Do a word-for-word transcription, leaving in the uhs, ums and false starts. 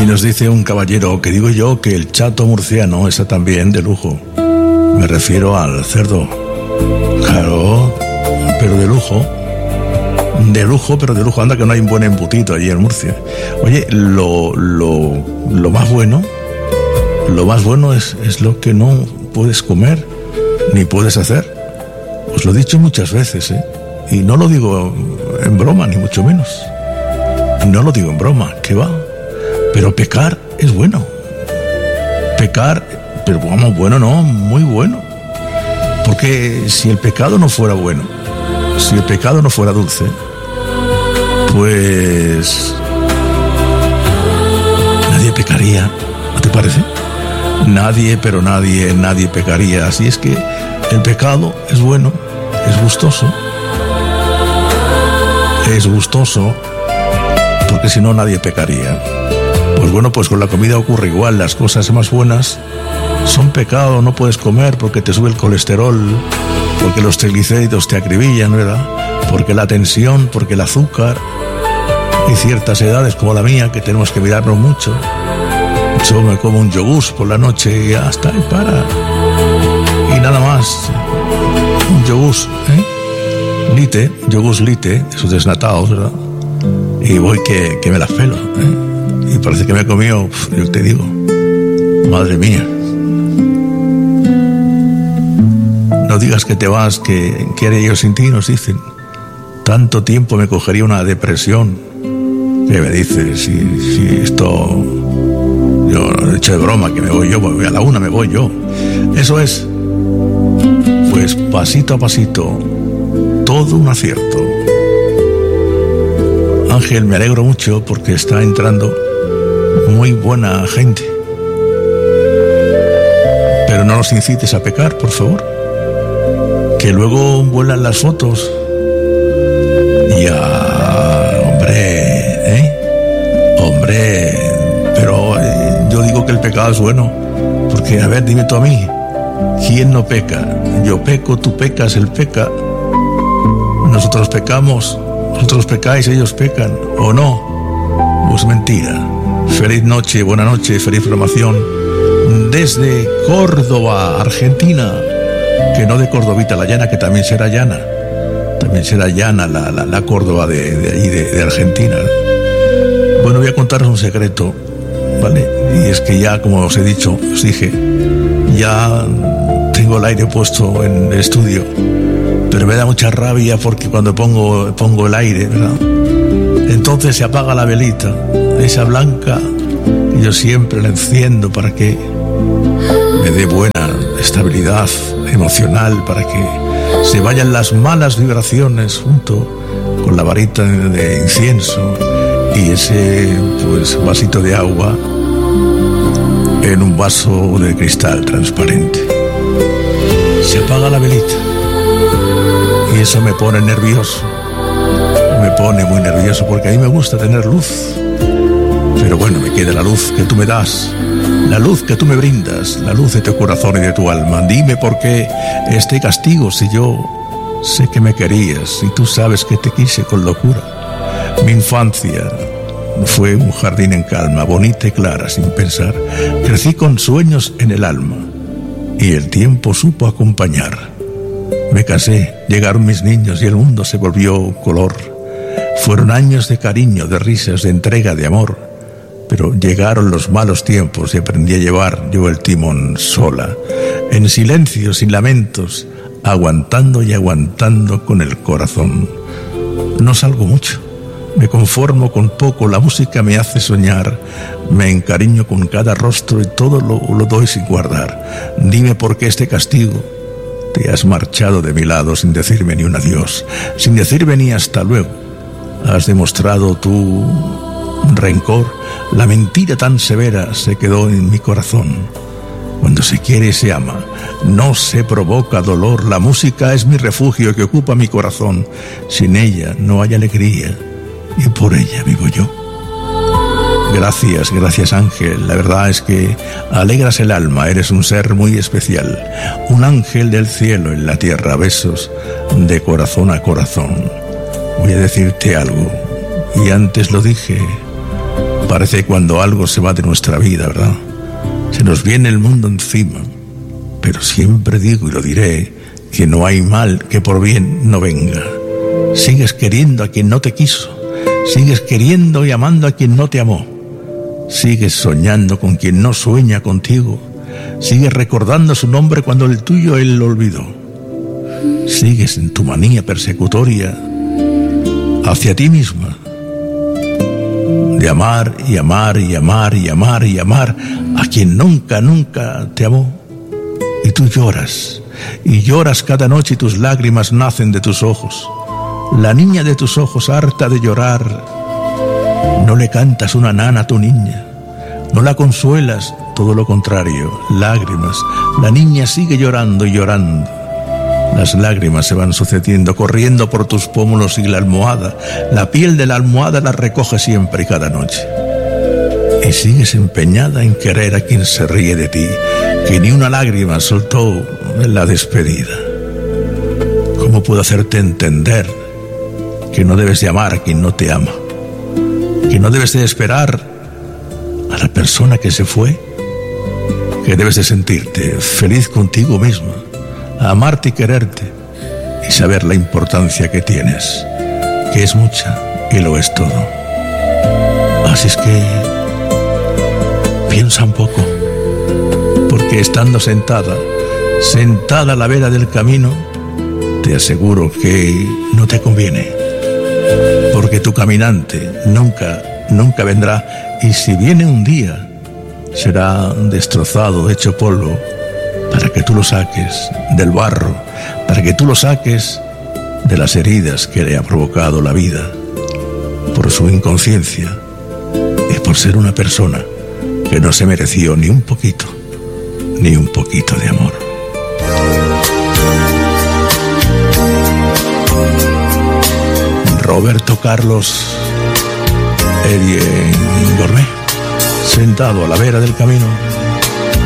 Y nos dice un caballero que digo yo que el chato murciano está también de lujo. Me refiero al cerdo. Claro, pero de lujo. De lujo, pero de lujo. Anda que no hay un buen embutido allí en Murcia. Oye, lo, lo, lo más bueno, lo más bueno es, es lo que no puedes comer ni puedes hacer. Os lo he dicho muchas veces, ¿eh? Y no lo digo en broma, ni mucho menos. No lo digo en broma, ¿qué va? Pero pecar es bueno. Pecar, pero vamos, bueno no, muy bueno. Porque si el pecado no fuera bueno, si el pecado no fuera dulce, pues nadie pecaría, ¿no te parece? Nadie, pero nadie, nadie pecaría. Así es que el pecado es bueno, es gustoso. Es gustoso, porque si no nadie pecaría. Pues bueno, pues con la comida ocurre igual. Las cosas más buenas son pecado, no puedes comer porque te sube el colesterol, porque los triglicéridos te acribillan, ¿verdad? Porque la tensión, porque el azúcar. Hay ciertas edades como la mía que tenemos que mirarnos mucho. Yo me como un yogur por la noche y ya está, y para. Y nada más. Un yogur, ¿eh? Lite, yogur lite, esos desnatados, ¿verdad? Y voy que, que me las pelo, ¿eh? Y parece que me he comido, yo te digo, madre mía. No digas que te vas, que ¿qué haré yo sin ti? Nos dicen. Tanto tiempo me cogería una depresión. ¿Qué me dices? Si, si esto... Yo he hecho de broma, que me voy yo, a la una me voy yo. Eso es. Pues pasito a pasito, todo un acierto. Ángel, me alegro mucho porque está entrando muy buena gente. Pero no nos incites a pecar, por favor. Que luego vuelan las fotos. Ya, hombre, ¿eh? Hombre, pero eh, yo digo que el pecado es bueno. Porque, a ver, dime tú a mí, ¿quién no peca? Yo peco, tú pecas, él peca. Nosotros pecamos, vosotros pecáis, ellos pecan, ¿o no? Pues mentira. Feliz noche, buena noche, feliz programación desde Córdoba, Argentina. Que no de Cordovita la llana, que también será llana. También será llana la, la, la Córdoba de, de allí, de, de Argentina. Bueno, voy a contaros un secreto, ¿vale? Y es que ya, como os he dicho, os dije, ya tengo el aire puesto en el estudio, pero me da mucha rabia porque cuando pongo, pongo el aire, ¿verdad? Entonces se apaga la velita, esa blanca, y yo siempre la enciendo para que me dé buena estabilidad emocional, para que se vayan las malas vibraciones junto con la varita de incienso y ese pues vasito de agua en un vaso de cristal transparente. Se apaga la velita y eso me pone nervioso, me pone muy nervioso porque a mí me gusta tener luz, pero bueno, me queda la luz que tú me das, la luz que tú me brindas, la luz de tu corazón y de tu alma. Dime por qué este castigo si yo sé que me querías y tú sabes que te quise con locura. Mi infancia fue un jardín en calma, bonita y clara, sin pensar. Crecí con sueños en el alma y el tiempo supo acompañar. Me casé, llegaron mis niños y el mundo se volvió color. Fueron años de cariño, de risas, de entrega, de amor. Pero llegaron los malos tiempos y aprendí a llevar yo el timón sola, en silencio, sin lamentos, aguantando y aguantando con el corazón. No salgo mucho, me conformo con poco, la música me hace soñar, me encariño con cada rostro y todo lo, lo doy sin guardar. Dime por qué este castigo. Te has marchado de mi lado sin decirme ni un adiós, sin decirme ni hasta luego. Has demostrado tu rencor, la mentira tan severa se quedó en mi corazón. Cuando se quiere y se ama, no se provoca dolor. La música es mi refugio que ocupa mi corazón. Sin ella no hay alegría y por ella vivo yo. Gracias, gracias Ángel. La verdad es que alegras el alma, eres un ser muy especial. Un ángel del cielo en la tierra, besos de corazón a corazón. Voy a decirte algo, y antes lo dije. Parece cuando algo se va de nuestra vida, ¿verdad? Se nos viene el mundo encima. Pero siempre digo y lo diré, que no hay mal que por bien no venga. Sigues queriendo a quien no te quiso. Sigues queriendo y amando a quien no te amó. Sigues soñando con quien no sueña contigo. Sigues recordando su nombre cuando el tuyo él lo olvidó. Sigues en tu manía persecutoria hacia ti misma, de amar y amar y amar y amar y amar a quien nunca, nunca te amó. Y tú lloras, y lloras cada noche y tus lágrimas nacen de tus ojos. La niña de tus ojos, harta de llorar, no le cantas una nana a tu niña, no la consuelas, todo lo contrario, lágrimas. La niña sigue llorando y llorando. Las lágrimas se van sucediendo, corriendo por tus pómulos y la almohada. La piel de la almohada la recoge siempre y cada noche. Y sigues empeñada en querer a quien se ríe de ti, que ni una lágrima soltó en la despedida. ¿Cómo puedo hacerte entender que no debes de amar a quien no te ama? Que no debes de esperar a la persona que se fue, que debes de sentirte feliz contigo misma, amarte y quererte y saber la importancia que tienes, que es mucha y lo es todo. Así es que piensa un poco, porque estando sentada, sentada a la vera del camino, te aseguro que no te conviene, porque tu caminante nunca, nunca vendrá, y si viene un día, será destrozado, hecho polvo, para que tú lo saques del barro, para que tú lo saques de las heridas que le ha provocado la vida, por su inconsciencia y por ser una persona que no se mereció ni un poquito, ni un poquito de amor. Roberto Carlos Eddie Gourmet, sentado a la vera del camino,